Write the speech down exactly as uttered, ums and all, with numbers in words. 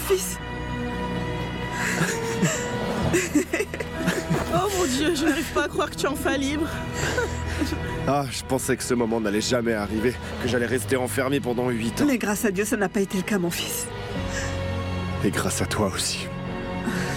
fils. Oh mon Dieu, je n'arrive pas à croire que tu es enfin libre. Ah, je pensais que ce moment n'allait jamais arriver, que j'allais rester enfermé pendant huit ans. Mais grâce à Dieu, ça n'a pas été le cas, mon fils. Et grâce à toi aussi.